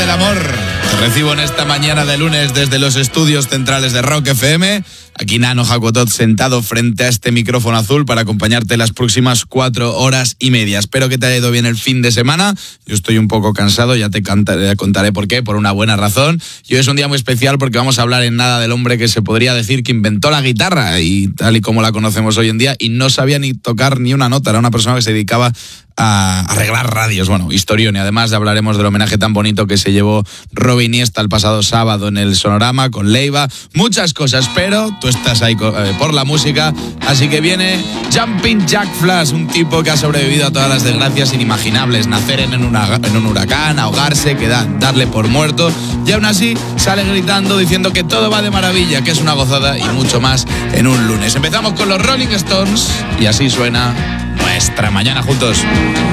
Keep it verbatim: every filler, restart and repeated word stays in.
del amor. Te recibo en esta mañana de lunes desde los estudios centrales de Rock F M. Aquí Nano Jacotot sentado frente a este micrófono azul para acompañarte las próximas cuatro horas y media. Espero que te haya ido bien el fin de semana. Yo estoy un poco cansado, ya te contaré, contaré por qué, por una buena razón. Y hoy es un día muy especial porque vamos a hablar en nada del hombre que se podría decir que inventó la guitarra y tal y como la conocemos hoy en día, y no sabía ni tocar ni una nota. Era una persona que se dedicaba a arreglar radios. Bueno, historión. Y además hablaremos del homenaje tan bonito que se llevó Robbie Iniesta el pasado sábado en el Sonorama con Leiva. Muchas cosas, pero tú estás ahí eh, por la música. Así que viene Jumping Jack Flash, un tipo que ha sobrevivido a todas las desgracias inimaginables. Nacer en, una, en un huracán, ahogarse, quedar, darle por muerto. Y aún así sale gritando diciendo que todo va de maravilla, que es una gozada y mucho más en un lunes. Empezamos con los Rolling Stones y así suena nuestra mañana juntos.